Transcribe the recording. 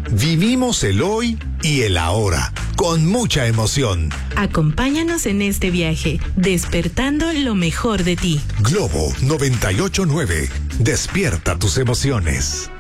Vivimos el hoy y el ahora, con mucha emoción. Acompáñanos en este viaje, despertando lo mejor de ti. Globo 98.9. Despierta tus emociones.